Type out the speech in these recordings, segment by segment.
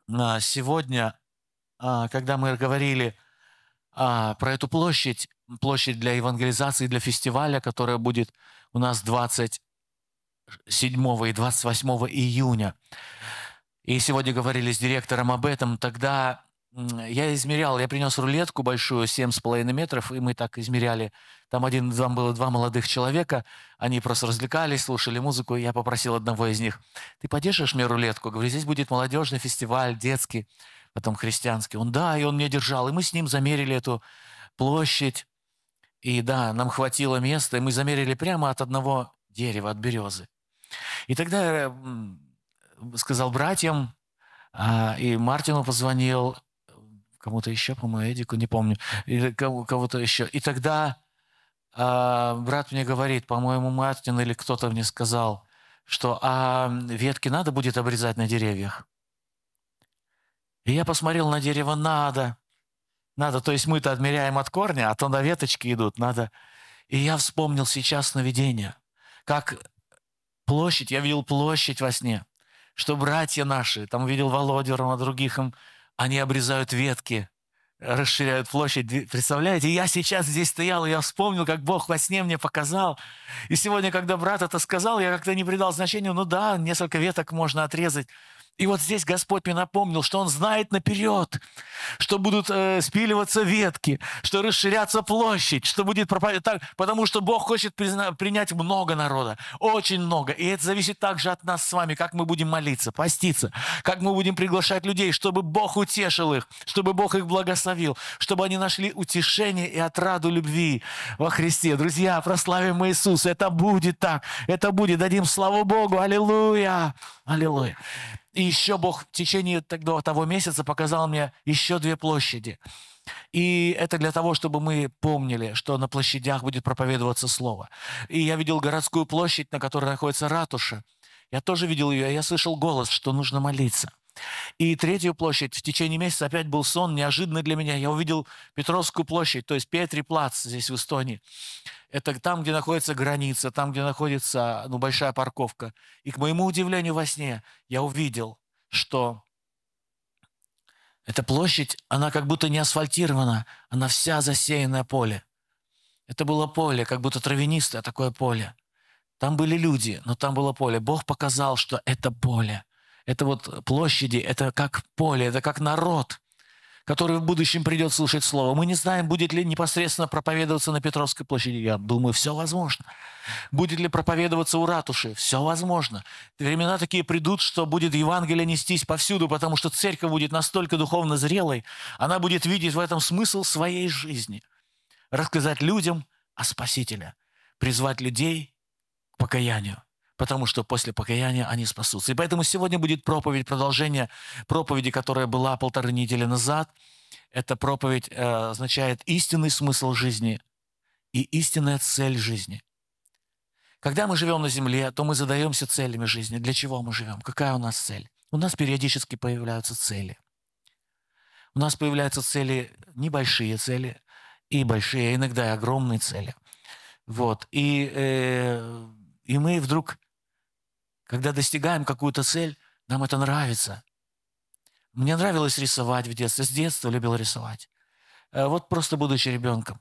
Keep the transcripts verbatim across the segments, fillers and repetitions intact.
А, Сегодня, а, когда мы говорили а, про эту площадь, площадь для евангелизации, для фестиваля, которая будет у нас двадцать седьмого и двадцать восьмого июня, и сегодня говорили с директором об этом, тогда м, я измерял, я принес рулетку большую, семь с половиной метров, и мы так измеряли. Там один, там было два молодых человека, они просто развлекались, слушали музыку, и я попросил одного из них: ты подержишь мне рулетку? Говорю, здесь будет молодежный фестиваль, детский, потом христианский. Он, да, и он мне держал, и мы с ним замерили эту площадь, и да, нам хватило места, и мы замерили прямо от одного дерева, от березы. И тогда я м, сказал братьям, а, и Мартину позвонил, кому-то еще, по-моему, Эдику, не помню, или кого- кого-то еще. И тогда а, брат мне говорит, по-моему, Мартин или кто-то мне сказал, что а ветки надо будет обрезать на деревьях. И я посмотрел на дерево, надо. Надо, то есть мы-то отмеряем от корня, а то на веточки идут, надо. И я вспомнил сейчас сновидение, как площадь, я видел площадь во сне, что братья наши, там видел Володю, Рома, других им, они обрезают ветки, расширяют площадь. Представляете, я сейчас здесь стоял, и я вспомнил, как Бог во сне мне показал. И сегодня, когда брат это сказал, я как-то не придал значения, ну да, несколько веток можно отрезать. И вот здесь Господь мне напомнил, что Он знает наперед, что будут э, спиливаться ветки, что расширяться площадь, что будет проповедовать так, потому что Бог хочет призна- принять много народа, очень много. И это зависит также от нас с вами, как мы будем молиться, поститься, как мы будем приглашать людей, чтобы Бог утешил их, чтобы Бог их благословил, чтобы они нашли утешение и отраду любви во Христе. Друзья, прославим Иисуса, это будет так, это будет, дадим славу Богу, аллилуйя, аллилуйя. И еще Бог в течение тогда, того месяца показал мне еще две площади. И это для того, чтобы мы помнили, что на площадях будет проповедоваться Слово. И я видел городскую площадь, на которой находится ратуша. Я тоже видел ее, и я слышал голос, что нужно молиться. И третью площадь, в течение месяца опять был сон, неожиданный для меня. Я увидел Петровскую площадь, то есть Петри плац здесь в Эстонии. Это там, где находится граница, там, где находится ну, большая парковка. И к моему удивлению во сне я увидел, что эта площадь, она как будто не асфальтирована, она вся засеянная поле. Это было поле, как будто травянистое такое поле. Там были люди, но там было поле. Бог показал, что это поле. Это вот площади, это как поле, это как народ, который в будущем придет слушать Слово. Мы не знаем, будет ли непосредственно проповедоваться на Петровской площади. Я думаю, все возможно. Будет ли проповедоваться у ратуши? Все возможно. Времена такие придут, что будет Евангелие нестись повсюду, потому что церковь будет настолько духовно зрелой, она будет видеть в этом смысл своей жизни. Рассказать людям о Спасителе, призвать людей к покаянию, потому что после покаяния они спасутся. И поэтому сегодня будет проповедь, продолжение проповеди, которая была полторы недели назад. Эта проповедь э, означает истинный смысл жизни и истинная цель жизни. Когда мы живем на земле, то мы задаемся целями жизни. Для чего мы живем? Какая у нас цель? У нас периодически появляются цели. У нас появляются цели, небольшие цели, и большие, а иногда и огромные цели. Вот. И, э, и мы вдруг, когда достигаем какую-то цель, нам это нравится. Мне нравилось рисовать в детстве. С детства любил рисовать. Э, вот просто будучи ребенком.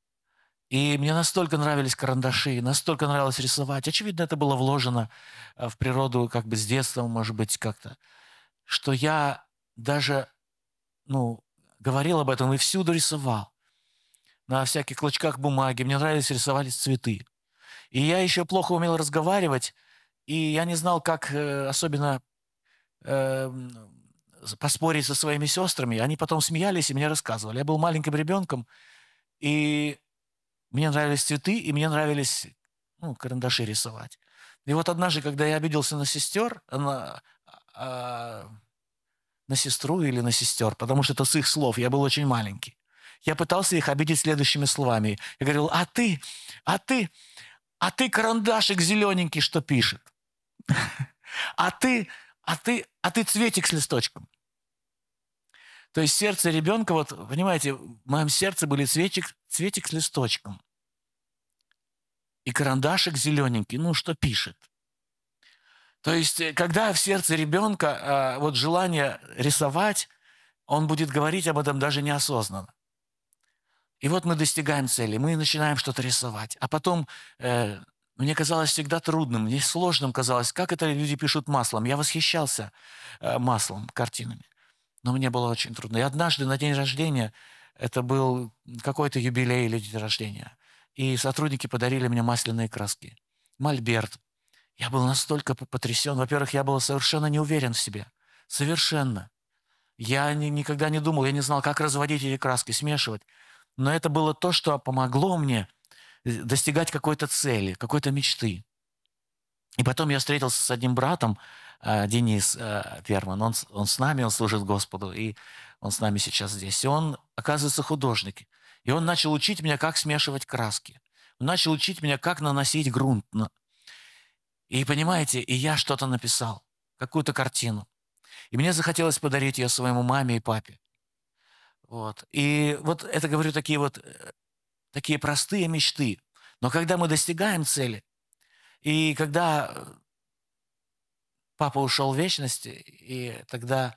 И мне настолько нравились карандаши, настолько нравилось рисовать. Очевидно, это было вложено э, в природу как бы с детства, может быть, как-то, что я даже, ну, говорил об этом и всюду рисовал. На всяких клочках бумаги. Мне нравились рисовались цветы. И я еще плохо умел разговаривать, и я не знал, как э, особенно э, поспорить со своими сестрами. Они потом смеялись и мне рассказывали. Я был маленьким ребенком, и мне нравились цветы, и мне нравились ну, карандаши рисовать. И вот однажды, когда я обиделся на сестер, на, а, на сестру или на сестер, потому что это с их слов, я был очень маленький, я пытался их обидеть следующими словами. Я говорил, а ты, а ты, а ты карандашик зелененький, что пишет. А ты, а ты, а ты цветик с листочком. То есть сердце ребенка, вот, понимаете, в моем сердце были цветик, цветик с листочком. И карандашик зелененький, ну, что пишет. То есть, э, когда в сердце ребенка а, вот желание рисовать, он будет говорить об этом даже неосознанно. И вот мы достигаем цели, мы начинаем что-то рисовать. А потом э, мне казалось всегда трудным, мне сложным казалось, как это люди пишут маслом. Я восхищался э, маслом, картинами, но мне было очень трудно. И однажды на день рождения, это был какой-то юбилей или день рождения, и сотрудники подарили мне масляные краски. Мольберт. Я был настолько п- потрясен. Во-первых, я был совершенно не уверен в себе. Совершенно. Я ни- никогда не думал, я не знал, как разводить эти краски, смешивать. Но это было то, что помогло мне э, достигать какой-то цели, какой-то мечты. И потом я встретился с одним братом, э, Денис э, Перман. Он, с- он с нами, он служит Господу, и он с нами сейчас здесь. И он, оказывается, художник. И он начал учить меня, как смешивать краски. Он начал учить меня, как наносить грунт. на- И понимаете, и я что-то написал, какую-то картину. И мне захотелось подарить ее своему маме и папе. Вот. И вот это, говорю, такие вот э, такие простые мечты. Но когда мы достигаем цели, и когда э, папа ушел в вечность, и тогда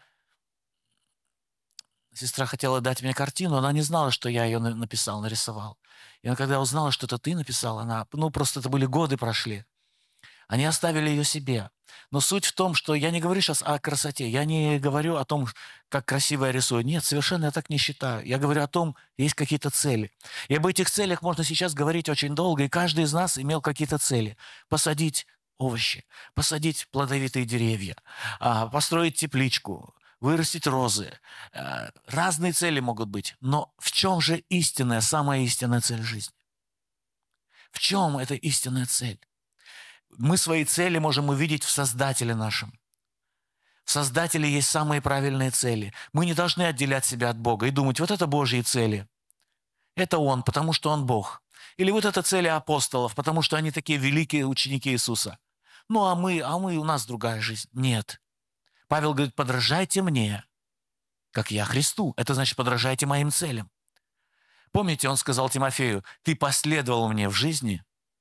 сестра хотела дать мне картину, она не знала, что я ее на- написал, нарисовал. И она, когда узнала, что это ты написал, она, ну, просто это были годы прошли. Они оставили ее себе. Но суть в том, что я не говорю сейчас о красоте, я не говорю о том, как красиво я рисую. Нет, совершенно я так не считаю. Я говорю о том, есть какие-то цели. И об этих целях можно сейчас говорить очень долго, и каждый из нас имел какие-то цели. Посадить овощи, посадить плодовитые деревья, а, построить тепличку, вырастить розы. А, Разные цели могут быть. Но в чем же истинная, самая истинная цель жизни? В чем эта истинная цель? Мы свои цели можем увидеть в Создателе нашем. В Создателе есть самые правильные цели. Мы не должны отделять себя от Бога и думать, вот это Божьи цели. Это Он, потому что Он Бог. Или вот это цели апостолов, потому что они такие великие ученики Иисуса. Ну, а мы, а мы, у нас другая жизнь. Нет. Павел говорит, подражайте мне, как я Христу. Это значит, подражайте моим целям. Помните, он сказал Тимофею, ты последовал мне в жизни,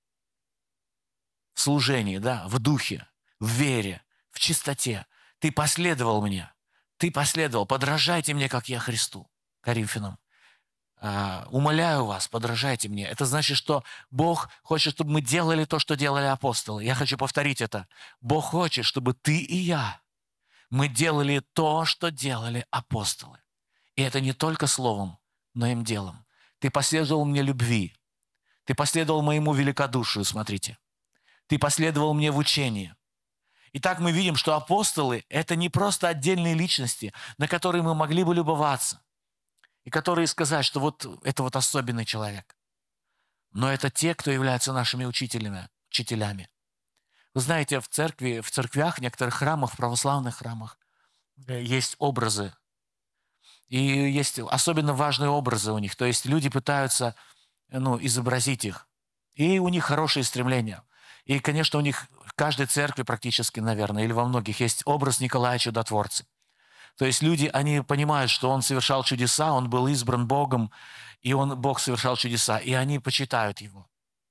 в служении, да, в духе, в вере, в чистоте. Ты последовал мне. Ты последовал. Подражайте мне, как я Христу. Коринфянам. А, умоляю вас, подражайте мне. Это значит, что Бог хочет, чтобы мы делали то, что делали апостолы. Я хочу повторить это. Бог хочет, чтобы ты и я, мы делали то, что делали апостолы. И это не только словом, но и делом. Ты последовал мне любви. Ты последовал моему великодушию, смотрите. Ты последовал мне в учении. Итак, мы видим, что апостолы – это не просто отдельные личности, на которые мы могли бы любоваться, и которые сказать, что вот это вот особенный человек. Но это те, кто являются нашими учителями. учителями. Вы знаете, в церкви, в церквях, в некоторых храмах, в православных храмах э, есть образы. И есть особенно важные образы у них. То есть люди пытаются э, ну, изобразить их. И у них хорошие стремления. И, конечно, у них в каждой церкви практически, наверное, или во многих есть образ Николая Чудотворца. То есть люди, они понимают, что он совершал чудеса, он был избран Богом, и он, Бог совершал чудеса, и они почитают его.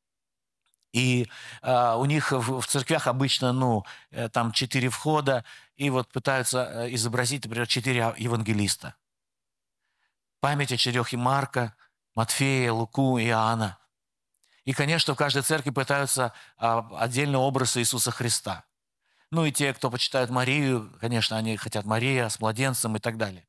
И э, у них в, в церквях обычно, ну, э, там четыре входа, и вот пытаются э, изобразить, например, четыре евангелиста. Память о четырех и Марка, Матфея, Луку и Иоанна. И, конечно, в каждой церкви пытаются а, отдельный образ Иисуса Христа. Ну и те, кто почитают Марию, конечно, они хотят Мария с младенцем и так далее.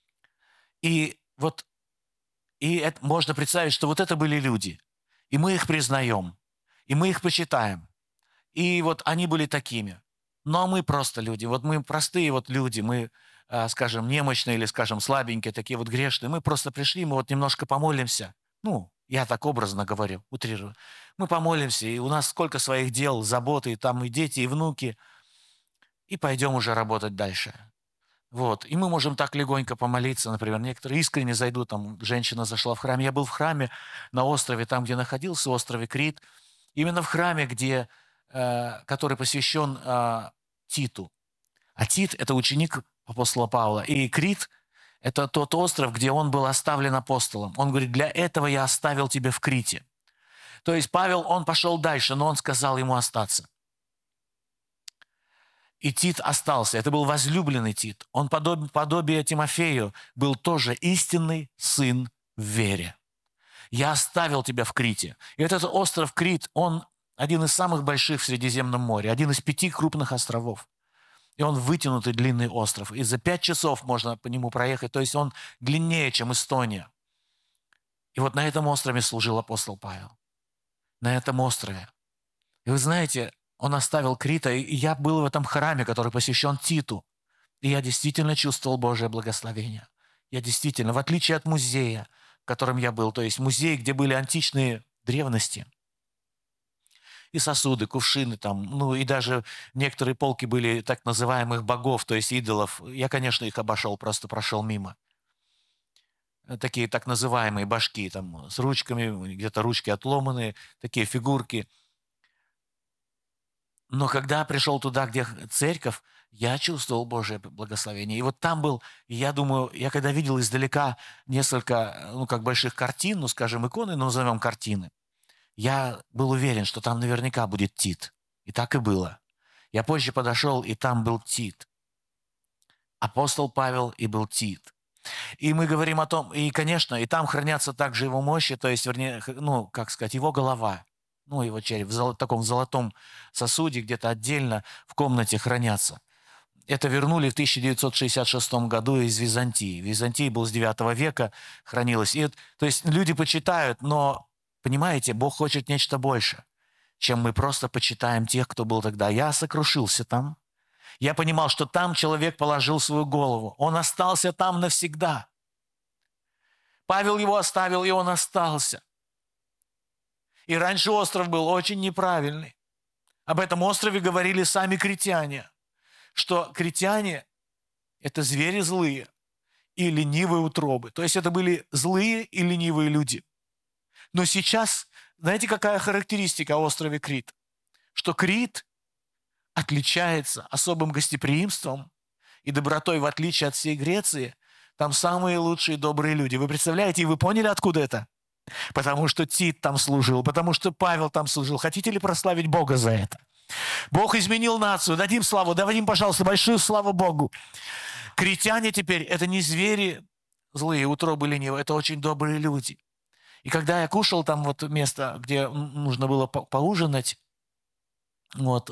И вот и это, можно представить, что вот это были люди. И мы их признаем, и мы их почитаем. И вот они были такими. Но мы просто люди. Вот мы простые вот люди, мы, а, скажем, немощные или, скажем, слабенькие, такие вот грешные. Мы просто пришли, мы вот немножко помолимся. Ну, я так образно говорю, утрирую. Мы помолимся, и у нас сколько своих дел, заботы, и там и дети, и внуки, и пойдем уже работать дальше. Вот. И мы можем так легонько помолиться, например, некоторые искренне зайдут, там женщина зашла в храм. Я был в храме на острове, там, где находился острове Крит, именно в храме, где, э, который посвящен э, Титу. А Тит – это ученик апостола Павла. И Крит – это тот остров, где он был оставлен апостолом. Он говорит, для этого я оставил тебя в Крите. То есть Павел, он пошел дальше, но он сказал ему остаться. И Тит остался. Это был возлюбленный Тит. Он подоб, подобие Тимофею был тоже истинный сын в вере. Я оставил тебя в Крите. И этот остров Крит, он один из самых больших в Средиземном море, один из пяти крупных островов. И он вытянутый длинный остров. И за пять часов можно по нему проехать. То есть он длиннее, чем Эстония. И вот на этом острове служил апостол Павел. На этом острове. И вы знаете, он оставил Крита, и я был в этом храме, который посвящен Титу. И я действительно чувствовал Божие благословение. Я действительно, в отличие от музея, в котором я был, то есть музей, где были античные древности, и сосуды, кувшины там, ну и даже некоторые полки были так называемых богов, то есть идолов. Я, конечно, их обошел, просто прошел мимо. Такие так называемые башки, там, с ручками, где-то ручки отломанные, такие фигурки. Но когда пришел туда, где церковь, я чувствовал Божие благословение. И вот там был, я думаю, я когда видел издалека несколько, ну, как больших картин, ну, скажем, иконы, ну, назовем картины, я был уверен, что там наверняка будет Тит. И так и было. Я позже подошел, и там был Тит. Апостол Павел и был Тит. И мы говорим о том, и, конечно, и там хранятся также его мощи, то есть, вернее, ну, как сказать, его голова, ну, его череп в золо, таком золотом сосуде, где-то отдельно в комнате хранятся. Это вернули в тысяча девятьсот шестьдесят шестом году из Византии. В Византии был с девятого века, хранилось. И, то есть люди почитают, но, понимаете, Бог хочет нечто больше, чем мы просто почитаем тех, кто был тогда. Я сокрушился там. Я понимал, что там человек положил свою голову. Он остался там навсегда. Павел его оставил, и он остался. И раньше остров был очень неправильный. Об этом острове говорили сами критяне, что критяне – это звери злые и ленивые утробы. То есть это были злые и ленивые люди. Но сейчас, знаете, какая характеристика острова Крит? Что Крит отличается особым гостеприимством и добротой, в отличие от всей Греции. Там самые лучшие добрые люди. Вы представляете, и вы поняли, откуда это? Потому что Тит там служил, потому что Павел там служил. Хотите ли прославить Бога за это? Бог изменил нацию. Дадим славу. Дадим, пожалуйста, большую славу Богу. Критяне теперь – это не звери злые, утробы ленивые, это очень добрые люди. И когда я кушал там вот место, где нужно было по поужинать, вот,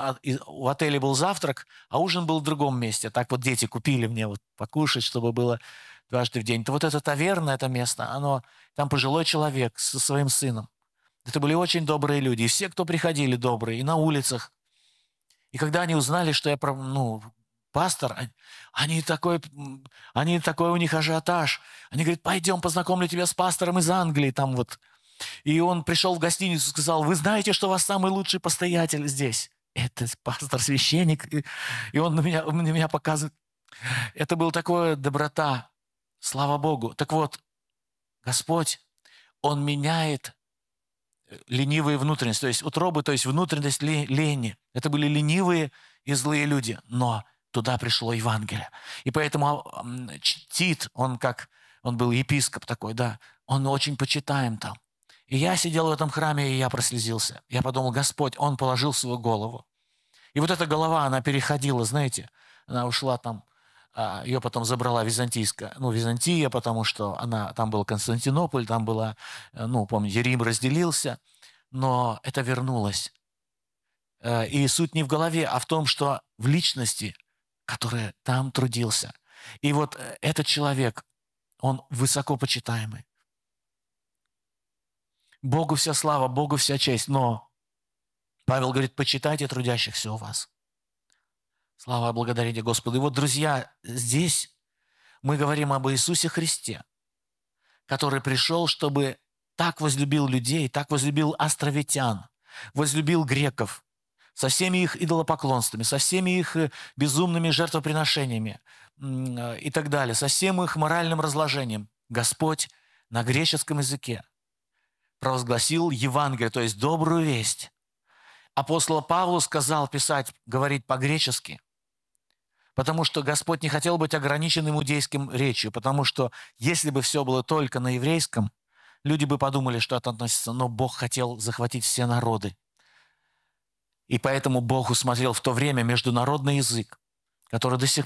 в отеле был завтрак, а ужин был в другом месте. Так вот дети купили мне вот покушать, чтобы было дважды в день. То вот эта таверна, это место, оно, там пожилой человек со своим сыном. Это были очень добрые люди. И все, кто приходили, добрые, и на улицах. И когда они узнали, что я, ну, пастор, они такой, они такой у них ажиотаж. Они говорят, пойдем, познакомлю тебя с пастором из Англии, там вот. И он пришел в гостиницу и сказал, вы знаете, что у вас самый лучший постоятель здесь? Это пастор-священник. И он на меня, на меня показывает. Это была такая доброта. Слава Богу. Так вот, Господь, Он меняет ленивые внутренности, то есть утробы, то есть внутренность лени. Это были ленивые и злые люди, но туда пришло Евангелие. И поэтому Тит, он как, он был епископ такой, да, он очень почитаем там. И я сидел в этом храме, и я прослезился. Я подумал, Господь, Он положил свою голову. И вот эта голова, она переходила, знаете, она ушла там, ее потом забрала византийская, ну, Византия, потому что она, там был Константинополь, там была, ну, помните, Рим разделился, но это вернулось. И суть не в голове, а в том, что в личности, который там трудился. И вот этот человек, он высоко почитаемый. Богу вся слава, Богу вся честь, но Павел говорит, почитайте трудящихся у вас. Слава и благодарение Господу. И вот, друзья, здесь мы говорим об Иисусе Христе, который пришел, чтобы так возлюбил людей, так возлюбил островитян, возлюбил греков со всеми их идолопоклонствами, со всеми их безумными жертвоприношениями и так далее, со всем их моральным разложением. Господь на греческом языке провозгласил Евангелие, то есть добрую весть. Апостол Павлу сказал писать, говорить по-гречески, потому что Господь не хотел быть ограниченным иудейским речью, потому что если бы все было только на еврейском, люди бы подумали, что это относится, но Бог хотел захватить все народы. И поэтому Бог усмотрел в то время международный язык, который до сих